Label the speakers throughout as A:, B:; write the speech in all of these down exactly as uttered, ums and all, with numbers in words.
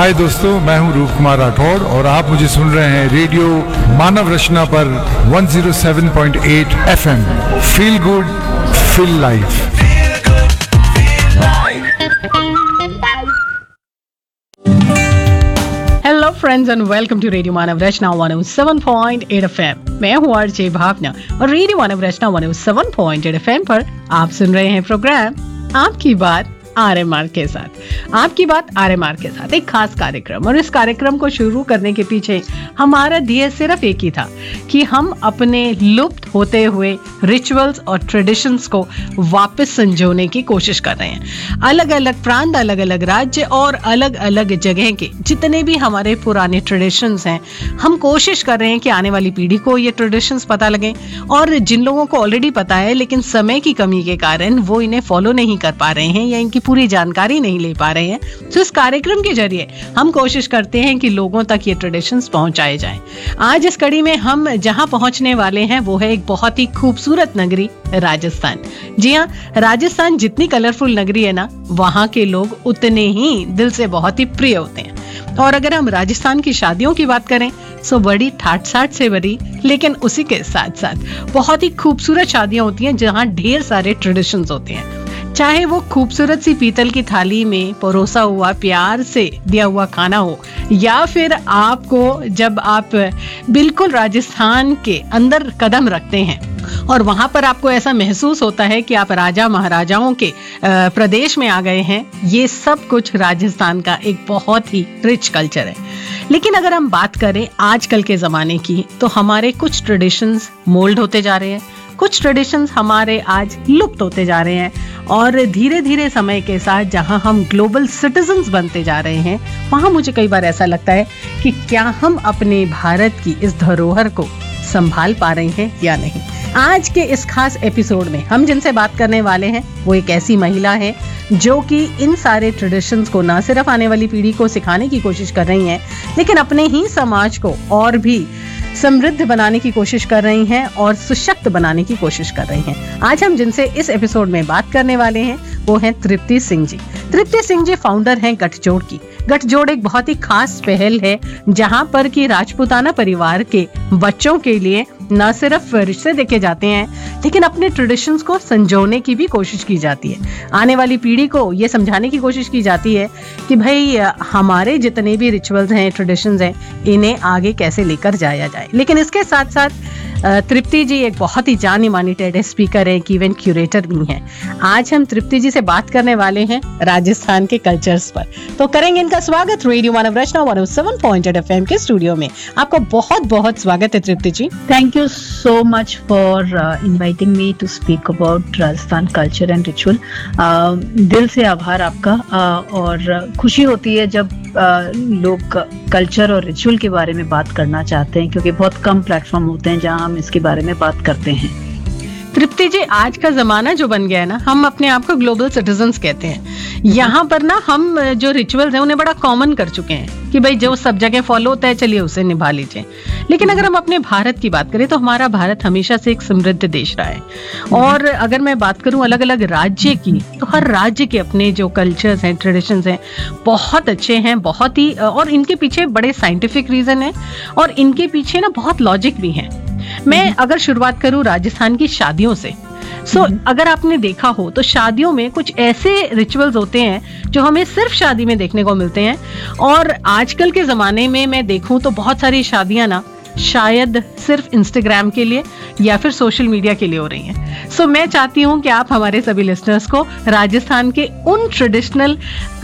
A: हाय दोस्तों, मैं हूं रूप कुमार राठौड़ और आप मुझे सुन रहे हैं रेडियो मानव रचना पर one oh seven point eight F M. Feel good, feel life.
B: Hello friends and welcome to radio Manav Rachna one oh seven point eight F M. मैं हूँ आरजे भावना और रेडियो मानव रचना one oh seven point eight F M पर आप सुन रहे हैं programme आपकी बात आरएमआर के साथ। आपकी बात आरएमआर के साथ एक खास कार्यक्रम, और इस कार्यक्रम को शुरू करने के पीछे हमारा ध्येय सिर्फ एक ही था कि हम अपने लुप्त होते हुए रिचुअल्स और ट्रेडिशंस को वापस संजोने की कोशिश कर रहे हैं। अलग अलग प्रांत, अलग अलग राज्य और अलग अलग जगह के जितने भी हमारे पुराने ट्रेडिशंस हैं, हम कोशिश कर रहे हैं कि आने वाली पीढ़ी को ये ट्रेडिशंस पता लगे, और जिन लोगों को ऑलरेडी पता है लेकिन समय की कमी के कारण वो इन्हें फॉलो नहीं कर पा रहे हैं या इनकी पूरी जानकारी नहीं ले पा रहे हैं, तो इस कार्यक्रम के जरिए हम कोशिश करते हैं कि लोगों तक ये ट्रेडिशंस पहुंचाए जाएं। आज इस कड़ी में हम जहां पहुंचने वाले हैं वो है एक बहुत ही खूबसूरत नगरी राजस्थान। जी हाँ, राजस्थान जितनी कलरफुल नगरी है ना, वहां के लोग उतने ही दिल से बहुत ही प्रिय होते हैं। और अगर हम राजस्थान की शादियों की बात करें तो बड़ी ठाट साठ से भरी, लेकिन उसी के साथ साथ बहुत ही खूबसूरत शादियां होती हैं जहां ढेर सारे ट्रेडिशंस होते हैं। चाहे वो खूबसूरत सी पीतल की थाली में परोसा हुआ प्यार से दिया हुआ खाना हो, या फिर आपको जब आप बिल्कुल राजस्थान के अंदर कदम रखते हैं और वहां पर आपको ऐसा महसूस होता है कि आप राजा महाराजाओं के प्रदेश में आ गए हैं। ये सब कुछ राजस्थान का एक बहुत ही रिच कल्चर है। लेकिन अगर हम बात करें आजकल के जमाने की, तो हमारे कुछ ट्रेडिशंस मोल्ड होते जा रहे हैं, कुछ ट्रेडिशंस हमारे आज लुप्त होते जा रहे हैं, और धीरे धीरे समय के साथ जहां हम ग्लोबल सिटीजन्स बनते जा रहे हैं, वहां मुझे कई बार ऐसा लगता है कि क्या हम अपने भारत की इस धरोहर को संभाल पा रहे हैं या नहीं। आज के इस खास एपिसोड में हम जिनसे बात करने वाले हैं वो एक ऐसी महिला है जो कि इन सारे ट्रेडिशंस को न सिर्फ आने वाली पीढ़ी को सिखाने की कोशिश कर रही हैं, लेकिन अपने ही समाज को और भी समृद्ध बनाने की कोशिश कर रही हैं और सशक्त बनाने की कोशिश कर रही हैं। आज हम जिनसे इस एपिसोड में बात करने वाले हैं वो हैं तृप्ति सिंह जी। तृप्ति सिंह जी फाउंडर हैं गठजोड़ की। गठजोड़ एक बहुत ही खास पहल है जहां पर कि राजपूताना परिवार के बच्चों के लिए न सिर्फ रिश्ते देखे जाते हैं, लेकिन अपने ट्रेडिशंस को संजोने की भी कोशिश की जाती है। आने वाली पीढ़ी को ये समझाने की कोशिश की जाती है कि भाई हमारे जितने भी रिचुअल्स हैं, ट्रेडिशंस हैं, इन्हें आगे कैसे लेकर जाया जाए। लेकिन इसके साथ साथ तृप्ति जी एक बहुत ही जानी मानी टेड स्पीकर है, एक इवेंट क्यूरेटर भी हैं। आज हम तृप्ति जी से बात करने वाले हैं राजस्थान के कल्चर्स पर, तो करेंगे इनका स्वागत रेडियो मानव रचना one oh seven point eight F M के स्टूडियो में। आपका बहुत बहुत स्वागत है तृप्ति जी।
C: Thank you so much for inviting me to speak about Rajasthan culture and ritual. दिल से आभार आपका, uh, और खुशी होती है जब uh, लोग कल्चर और रिचुअल के बारे में बात करना चाहते हैं, क्योंकि बहुत कम प्लेटफॉर्म होते हैं जहां हम इसके बारे में बात करते हैं।
B: तृप्ति जी, आज का जमाना जो बन गया है ना, हम अपने आप को ग्लोबल सिटीजन्स कहते हैं। यहाँ पर ना हम जो रिचुअल्स हैं उन्हें बड़ा कॉमन कर चुके हैं कि भाई जो सब जगह फॉलो होता है चलिए उसे निभा लीजिए। लेकिन अगर हम अपने भारत की बात करें तो हमारा भारत हमेशा से एक समृद्ध देश रहा है, और अगर मैं बात करूं अलग अलग राज्य की, तो हर राज्य के अपने जो कल्चर्स हैं, ट्रेडिशंस हैं, बहुत अच्छे हैं, बहुत ही, और इनके पीछे बड़े साइंटिफिक रीजन है और इनके पीछे ना बहुत लॉजिक भी है। मैं अगर शुरुआत करूं राजस्थान की शादियों से, सो so, अगर आपने देखा हो तो शादियों में कुछ ऐसे रिचुअल्स होते हैं जो हमें सिर्फ शादी में देखने को मिलते हैं, और आजकल के जमाने में मैं देखूं तो बहुत सारी शादियां ना शायद सिर्फ इंस्टाग्राम के लिए या फिर सोशल मीडिया के लिए हो रही हैं। सो so, मैं चाहती हूं कि आप हमारे सभी लिसनर्स को राजस्थान के उन ट्रेडिशनल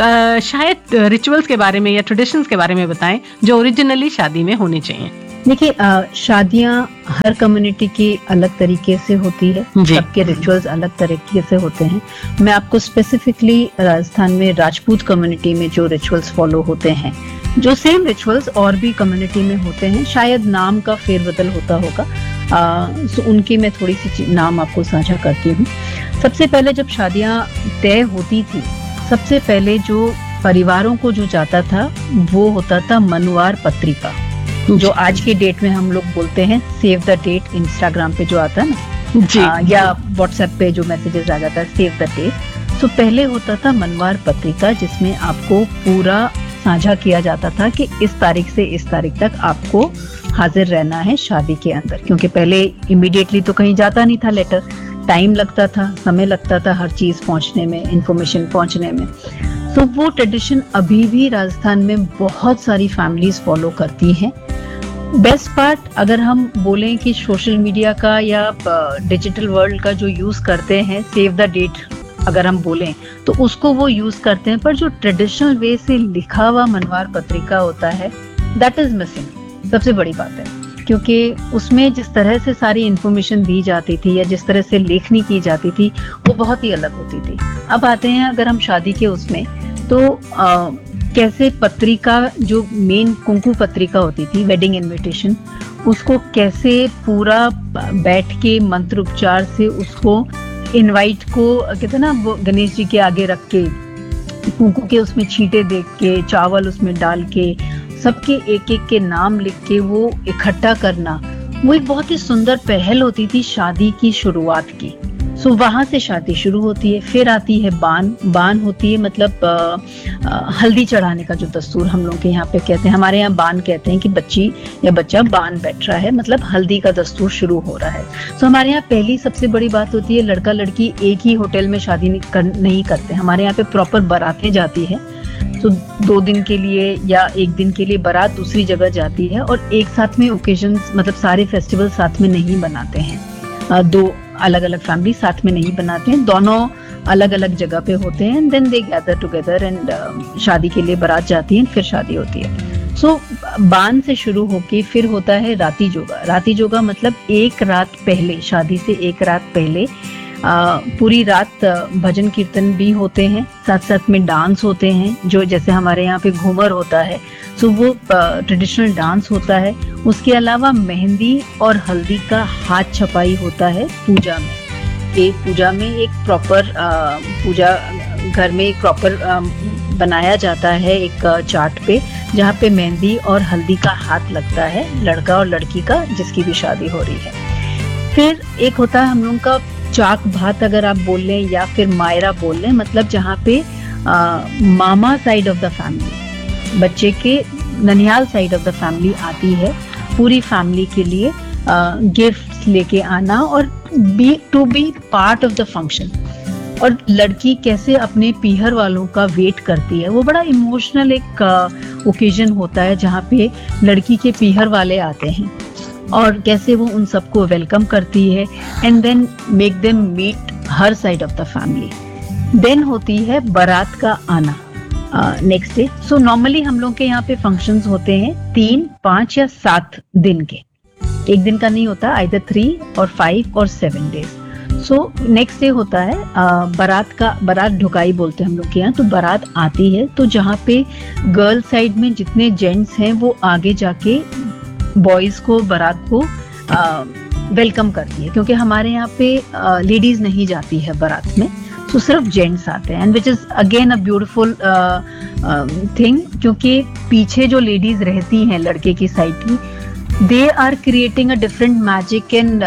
B: शायद रिचुअल्स के बारे में या ट्रेडिशंस के बारे में बताएं जो ओरिजिनली शादी में होने चाहिए।
C: देखिए, शादियां हर कम्युनिटी की अलग तरीके से होती है, सबके रिचुअल्स अलग तरीके से होते हैं। मैं आपको स्पेसिफिकली राजस्थान में राजपूत कम्युनिटी में जो रिचुअल्स फॉलो होते हैं, जो सेम रिचुअल्स और भी कम्युनिटी में होते हैं, शायद नाम का फेरबदल होता होगा, आ, सो उनकी मैं थोड़ी सी नाम आपको साझा करती हूँ। सबसे पहले जब शादियां तय होती थी, सबसे पहले जो परिवारों को जो जाता था वो होता था मनुवार पत्रिका, जो आज की डेट में हम लोग बोलते हैं सेव द डेट। इंस्टाग्राम पे जो आता है ना जी, आ, या व्हाट्सएप पे जो मैसेजेस आ जाता है सेव द डेट। तो पहले होता था मनवार पत्रिका, जिसमें आपको पूरा साझा किया जाता था कि इस तारीख से इस तारीख तक आपको हाजिर रहना है शादी के अंदर, क्योंकि पहले इमीडिएटली तो कहीं जाता नहीं था लेटर, टाइम लगता था, समय लगता था हर चीज पहुंचने में, इंफॉर्मेशन पहुंचने में। तो वो ट्रेडिशन अभी भी राजस्थान में बहुत सारी फैमिलीज फॉलो करती हैं। बेस्ट पार्ट अगर हम बोलें कि सोशल मीडिया का या डिजिटल वर्ल्ड का जो यूज करते हैं, सेव द डेट अगर हम बोलें तो उसको वो यूज करते हैं, पर जो ट्रेडिशनल वे से लिखा हुआ मनवार पत्रिका होता है दैट इज मिसिंग। सबसे बड़ी बात है, क्योंकि उसमें जिस तरह से सारी इंफॉर्मेशन दी जाती थी या जिस तरह से लेखनी की जाती थी वो बहुत ही अलग होती थी। अब आते हैं अगर हम शादी के उसमें, तो आ, कैसे पत्रिका, जो मेन कुंकू पत्रिका होती थी, वेडिंग इनविटेशन, उसको कैसे पूरा बैठ के मंत्र उपचार से उसको इनवाइट को कहते हैं ना, वो गणेश जी के आगे रख के कुंकू के उसमें छींटे देख के, चावल उसमें डाल के, सबके एक एक के नाम लिख के वो इकट्ठा करना, वो एक बहुत ही सुंदर पहल होती थी शादी की शुरुआत की। सो वहां से शादी शुरू होती है। फिर आती है बान। बान होती है मतलब आ, आ, हल्दी चढ़ाने का जो दस्तूर हम लोग के यहाँ पे कहते हैं, हमारे यहाँ बान कहते हैं कि बच्ची या बच्चा बान बैठ रहा है, मतलब हल्दी का दस्तूर शुरू हो रहा है। सो हमारे यहाँ पहली सबसे बड़ी बात होती है, लड़का लड़की एक ही होटल में शादी नहीं, कर, नहीं करते। हमारे यहाँ पे प्रॉपर बारातें जाती है, तो दो दिन के लिए या एक दिन के लिए बारात दूसरी जगह जाती है और एक साथ में ओकेजन्स, मतलब सारे फेस्टिवल साथ में नहीं बनाते हैं, दो अलग अलग फैमिली साथ में नहीं बनाते हैं, दोनों अलग अलग जगह पे होते हैं, and then they gather together and शादी के लिए बारात जाती है, फिर शादी होती है। सो so, बान से शुरू होके फिर होता है राती जोगा। राती जोगा मतलब एक रात पहले, शादी से एक रात पहले आ, पूरी रात भजन कीर्तन भी होते हैं, साथ साथ में डांस होते हैं, जो जैसे हमारे यहाँ पे घूमर होता है, सो वो ट्रेडिशनल डांस होता है। उसके अलावा मेहंदी और हल्दी का हाथ छपाई होता है पूजा में। एक पूजा में एक प्रॉपर पूजा घर में एक प्रॉपर बनाया जाता है एक चार्ट पे, जहाँ पे मेहंदी और हल्दी का हाथ लगता है लड़का और लड़की का, जिसकी भी शादी हो रही है। फिर एक होता है हम लोगों का चाक भात, अगर आप बोल लें, या फिर मायरा बोल लें, मतलब जहाँ पे आ, मामा साइड ऑफ द फैमिली, बच्चे के ननिहाल साइड ऑफ द फैमिली आती है पूरी फैमिली के लिए गिफ्ट्स लेके आना और B to be part of the function. और लड़की कैसे अपने पीहर वालों का वेट करती है, वो बड़ा इमोशनल एक ओकेजन होता है जहाँ पे लड़की के पीहर वाले आते हैं और कैसे वो उन सबको वेलकम करती है, and then make them meet her side of the family. Then होती है बारात का आना नेक्स्ट डे। सो नॉर्मली हम लोग के यहाँ पे फंक्शंस होते हैं तीन, पांच या सात दिन के, एक दिन का नहीं होता, आइदर थ्री और फाइव और seven days. So next day होता है बारात का, बारात ढुकाई बोलते हैं हम लोग के यहाँ। तो बारात आती है, तो जहाँ पे गर्ल साइड में जितने जेंट्स हैं वो आगे जाके बॉयज को, बारात को वेलकम करती है, क्योंकि हमारे यहाँ पे लेडीज नहीं जाती है बारात में, तो सिर्फ जेंट्स आते हैं, and which is again a beautiful thing, क्योंकि पीछे जो लेडीज रहती हैं लड़के की साइड की, they are creating a different magic and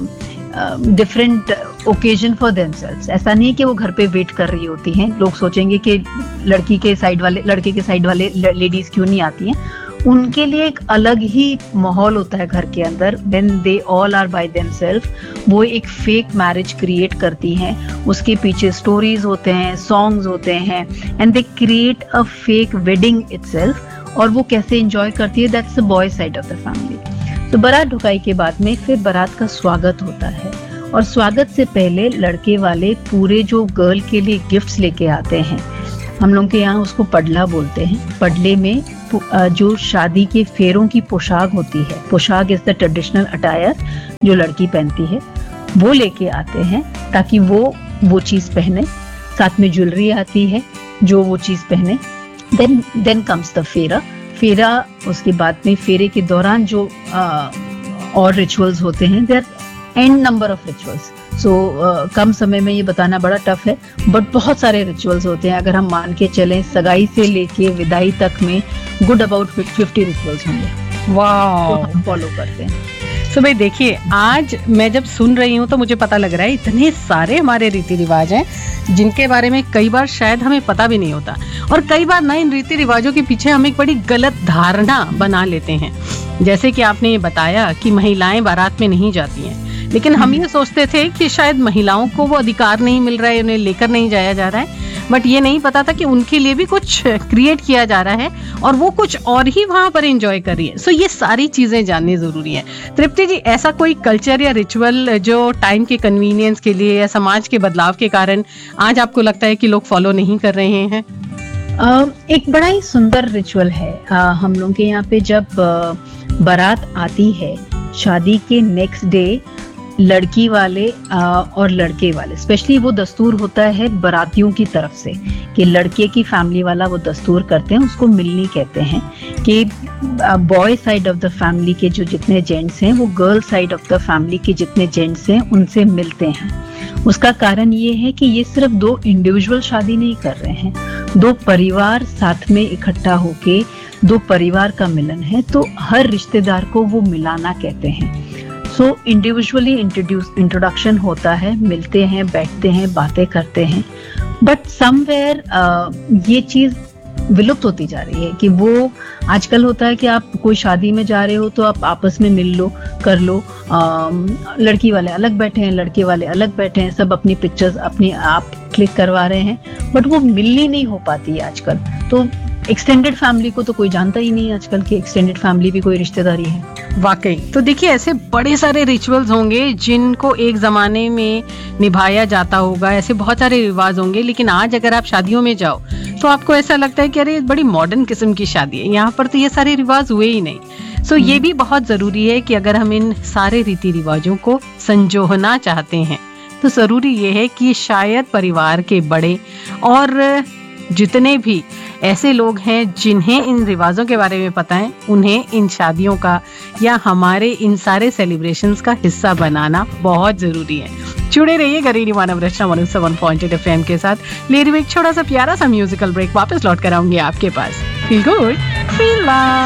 C: different occasion for themselves. ऐसा नहीं है कि वो घर पे वेट कर रही होती हैं, लोग सोचेंगे कि लड़की के साइड वाले, लड़के के साइड वाले लेडीज क्यों नहीं आती हैं। उनके लिए एक अलग ही माहौल होता है घर के अंदर, when they all are bye themselves. वो एक फेक मैरिज क्रिएट करती हैं, उसके पीछे स्टोरीज होते हैं, सॉन्ग्स होते हैं, and they create a fake wedding itself. और वो कैसे एंजॉय करती है, that's the boy side of the family. तो बारात ढुकाई के बाद में फिर बारात का स्वागत होता है, और स्वागत से पहले लड़के वाले पूरे जो गर्ल के लिए गिफ्ट्स लेके आते हैं, हम लोग के यहाँ उसको पडला बोलते हैं। पडले में जो शादी के फेरों की पोशाक होती है, पोशाक इज द ट्रेडिशनल अटायर जो लड़की पहनती है, वो लेके आते हैं ताकि वो वो चीज पहने। साथ में ज्वेलरी आती है जो वो चीज पहने। देन देन कम्स द फेरा। फेरा उसके बाद में फेरे के दौरान जो आ, और रिचुअल्स होते हैं, there and number of rituals. सो कम समय में ये बताना बड़ा टफ है, बट बहुत सारे रिचुअल्स होते हैं। अगर हम मान के चलें सगाई से लेके विदाई तक में गुड अबाउट फिफ्टी रिचुअल्स होंगे,
B: वाओ,
C: तो हम फॉलो करते हैं।
B: तो भाई देखिए, आज मैं जब सुन रही हूँ तो मुझे पता लग रहा है इतने सारे हमारे रीति रिवाज हैं जिनके बारे में कई बार शायद हमें पता भी नहीं होता, और कई बार ना इन रीति रिवाजों के पीछे हम एक बड़ी गलत धारणा बना लेते हैं। जैसे कि आपने ये बताया कि महिलाएं बारात में नहीं जाती हैं, लेकिन हम ये सोचते थे कि शायद महिलाओं को वो अधिकार नहीं मिल रहा है, उन्हें लेकर नहीं जाया जा रहा है, बट ये नहीं पता था कि उनके लिए भी कुछ क्रिएट किया जा रहा है और वो कुछ और ही वहां पर एंजॉय कर रही है। सो ये सारी चीजें जाननी जरूरी है। तृप्ति जी, ऐसा कोई कल्चर या रिचुअल जो टाइम के कन्वीनियंस के लिए या समाज के बदलाव के कारण आज आपको लगता है कि लोग फॉलो नहीं कर रहे हैं?
C: uh, एक बड़ा ही सुंदर रिचुअल है। uh, हम लोग के यहाँ पे जब uh, बारात आती है, शादी के नेक्स्ट डे लड़की वाले और लड़के वाले, स्पेशली वो दस्तूर होता है बरातियों की तरफ से कि लड़के की फैमिली वाला वो दस्तूर करते हैं, उसको मिलनी कहते हैं, कि boy side of the family के जो जितने जेंट्स हैं वो girl side of the family के जितने जेंट्स हैं उनसे मिलते हैं। उसका कारण ये है कि ये सिर्फ दो इंडिविजुअल शादी नहीं कर रहे हैं, दो परिवार साथ में इकट्ठा होके दो परिवार का मिलन है, तो हर रिश्तेदार को वो मिलाना कहते हैं। सो इंडिविजुअली इंट्रोड्यूस इंट्रोडक्शन होता है, मिलते हैं, बैठते हैं, बातें करते हैं, बट समवेयर ये चीज विलुप्त होती जा रही है कि वो आजकल होता है कि आप कोई शादी में जा रहे हो तो आप आपस में मिल लो, कर लो, आ, लड़की वाले अलग बैठे हैं, लड़के वाले अलग बैठे हैं, सब अपनी पिक्चर्स अपने आप क्लिक करवा रहे हैं, बट वो मिलनी नहीं हो पाती है आजकल। तो एक्सटेंडेड फैमिली को तो कोई जानता ही नहीं आजकल की एक्सटेंडेड फैमिली भी कोई रिश्तेदारी है।
B: वाकई। तो देखिए, ऐसे बड़े सारे रिचुअल्स होंगे जिनको एक जमाने में निभाया जाता होगा, ऐसे बहुत सारे रिवाज होंगे, लेकिन आज अगर आप शादियों में जाओ तो आपको ऐसा लगता है कि अरे बड़ी मॉडर्न किस्म की शादी है, यहाँ पर तो ये सारे रिवाज हुए ही नहीं। सो ये भी बहुत जरूरी है कि अगर हम इन सारे रीति रिवाजों को संजोना चाहते हैं तो जरूरी ये है कि शायद परिवार के बड़े और जितने भी ऐसे लोग हैं जिन्हें इन रिवाजों के बारे में पता है, उन्हें इन शादियों का या हमारे इन सारे सेलिब्रेशंस का हिस्सा बनाना बहुत जरूरी है। जुड़े रहिएगा रेडियो मानव रचना one O seven point eight FM के साथ। ले रही एक छोटा सा प्यारा सा म्यूजिकल ब्रेक, वापस लौट कर आऊंगी आपके पास। Feel good, feel